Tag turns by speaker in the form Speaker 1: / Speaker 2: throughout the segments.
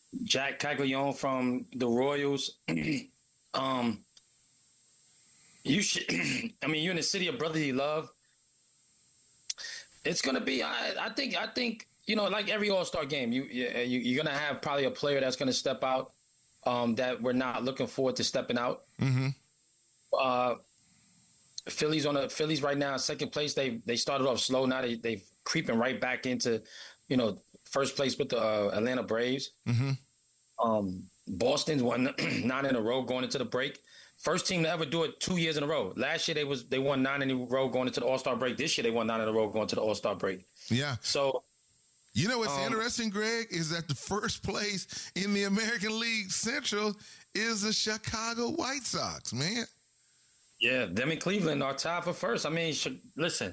Speaker 1: Jack Caglione from the Royals. um, you should. I mean, you're in the city of brotherly love. It's gonna be. I think. Like every All Star game, you're gonna have probably a player that's gonna step out. That we're not looking forward to stepping out.
Speaker 2: Mm-hmm.
Speaker 1: Uh, Phillies right now in second place. They started off slow. Now they creeping right back into, first place with the Atlanta Braves.
Speaker 2: Mm-hmm.
Speaker 1: Boston's won 9 in a row going into the break. First team to ever do it 2 years in a row. Last year they won 9 in a row going into the All Star break. This year they won 9 in a row going to the All Star break.
Speaker 2: Yeah.
Speaker 1: So
Speaker 2: you know what's interesting, Greg, is that the first place in the American League Central is the Chicago White Sox, man.
Speaker 1: Yeah, them and Cleveland are tied for first. I mean, listen,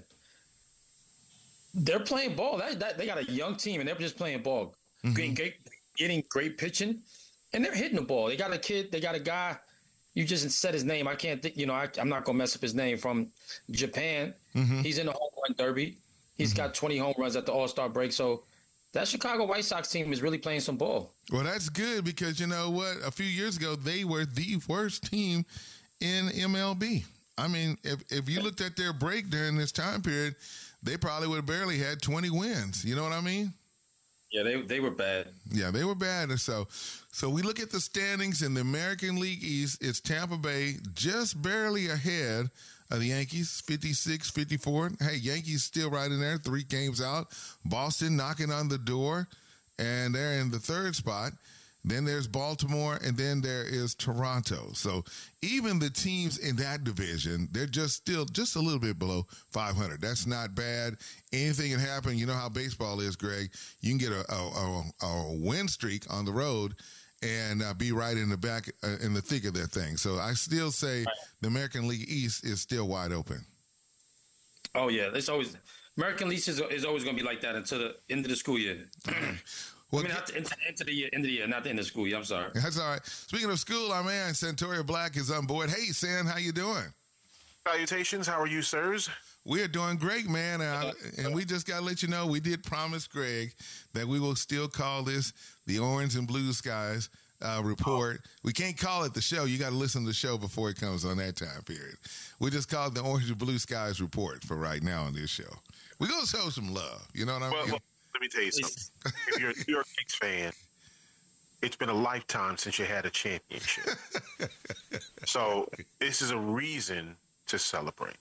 Speaker 1: they're playing ball. They got a young team, and they're just playing ball, getting great pitching, and they're hitting the ball. They got a kid. They got a guy. You just said his name. I can't think. I'm not gonna mess up his name. From Japan, he's in the home run derby. He's got 20 home runs at the All Star break. So that Chicago White Sox team is really playing some ball.
Speaker 2: Well, that's good because you know what? A few years ago, they were the worst team in MLB. I mean, if you looked at their break during this time period, they probably would have barely had 20 wins. You know what I mean?
Speaker 1: Yeah, they were bad.
Speaker 2: Yeah, they were bad. And so we look at the standings in the American League East. It's Tampa Bay just barely ahead of the Yankees, 56-54. Hey, Yankees still right in there, 3 games out. Boston knocking on the door, and they're in the 3rd spot. Then there's Baltimore, and then there is Toronto. So even the teams in that division, they're just a little bit below 500. That's not bad. Anything can happen. You know how baseball is, Greg. You can get a win streak on the road and be right in the back, in the thick of that thing. So I still say the American League East is still wide open.
Speaker 1: Oh, yeah. It's always American League is always going to be like that until the end of the school year. Well, not into the end of the year, not the end of the school year. I'm sorry.
Speaker 2: That's all right. Speaking of school, our man Santoria Black is on board. Hey, San, how you doing?
Speaker 3: Salutations. How are you, sirs?
Speaker 2: We're doing great, man. And we just got to let you know, we did promise Greg that we will still call this the Orange and Blue Skies report. We can't call it the show. You got to listen to the show before it comes on that time period. We just call it the Orange and Blue Skies report for right now on this show. We're going to show some love. You know what I mean?
Speaker 3: Well, let me tell you something. If you're a New York Knicks fan, it's been a lifetime since you had a championship. So this is a reason to celebrate.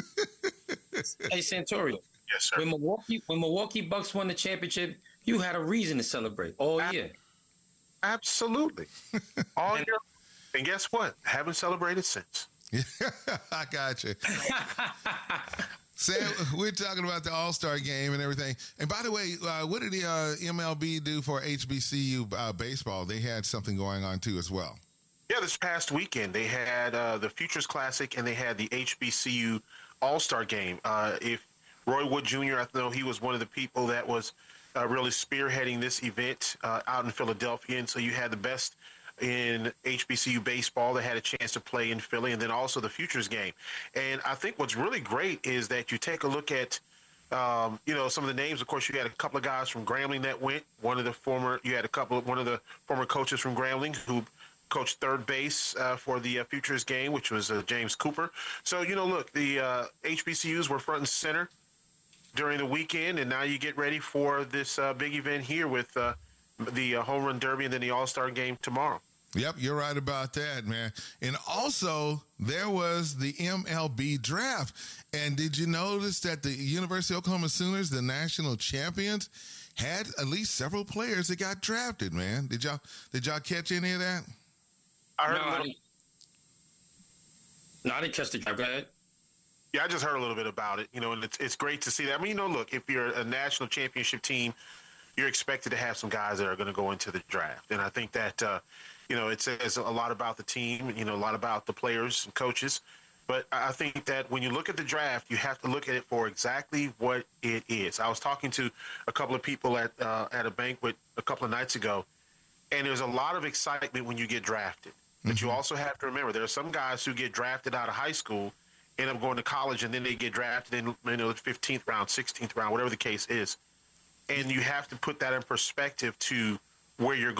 Speaker 1: Hey, Santorio.
Speaker 3: Yes, sir.
Speaker 1: When Milwaukee Bucks won the championship, you had a reason to celebrate all year.
Speaker 3: Absolutely. All year. And guess what? Haven't celebrated since.
Speaker 2: I got you. Sam, we're talking about the All-Star game and everything. And by the way, what did the MLB do for HBCU baseball? They had something going on, too, as well.
Speaker 3: Yeah, this past weekend, they had the Futures Classic and they had the HBCU All-Star game. If Roy Wood Jr., I know he was one of the people that was really spearheading this event out in Philadelphia. And so you had the best in HBCU baseball that had a chance to play in Philly, and then also the Futures game. And I think what's really great is that you take a look at, some of the names. Of course, you had a couple of guys from Grambling that went. One of the former coaches from Grambling who coached third base for the Futures game, which was James Cooper. So, look, the HBCUs were front and center during the weekend, and now you get ready for this big event here with the Home Run Derby and then the All-Star game tomorrow.
Speaker 2: Yep, you're right about that, man. And also, there was the MLB draft. And did you notice that the University of Oklahoma Sooners, the national champions, had at least several players that got drafted, man? Did y'all catch any of that?
Speaker 1: I didn't catch the draft. Go ahead.
Speaker 3: Yeah, I just heard a little bit about it, and it's great to see that. I mean, look, if you're a national championship team, you're expected to have some guys that are going to go into the draft. And I think that, it says a lot about the team, a lot about the players and coaches. But I think that when you look at the draft, you have to look at it for exactly what it is. I was talking to a couple of people at a banquet a couple of nights ago, and there's a lot of excitement when you get drafted. But you also have to remember there are some guys who get drafted out of high school, end up going to college, and then they get drafted in the 15th round, 16th round, whatever the case is. And you have to put that in perspective to where you're